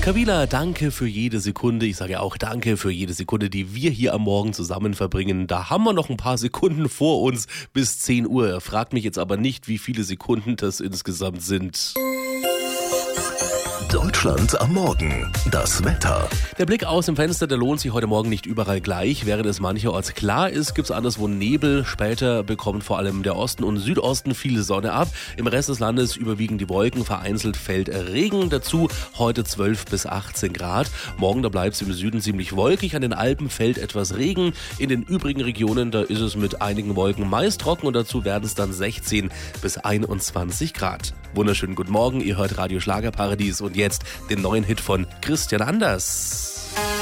Kavila, danke für jede Sekunde. Ich sage auch danke für jede Sekunde, die wir hier am Morgen zusammen verbringen. Da haben wir noch ein paar Sekunden vor uns bis 10 Uhr. Fragt mich jetzt aber nicht, wie viele Sekunden das insgesamt sind. Deutschland am Morgen. Das Wetter. Der Blick aus dem Fenster, der lohnt sich heute Morgen nicht überall gleich. Während es mancherorts klar ist, gibt es anderswo Nebel. Später bekommt vor allem der Osten und Südosten viel Sonne ab. Im Rest des Landes überwiegen die Wolken, vereinzelt fällt Regen dazu. Heute 12 bis 18 Grad. Morgen, da bleibt es im Süden ziemlich wolkig. An den Alpen fällt etwas Regen. In den übrigen Regionen, da ist es mit einigen Wolken meist trocken und dazu werden es dann 16 bis 21 Grad. Wunderschönen guten Morgen, ihr hört Radio Schlagerparadies und jetzt den neuen Hit von Christian Anders.